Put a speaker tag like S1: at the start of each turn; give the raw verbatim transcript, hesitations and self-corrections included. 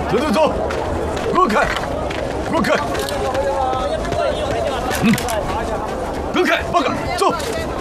S1: 走走走，给我开，给我开。嗯，给我开，报告，走。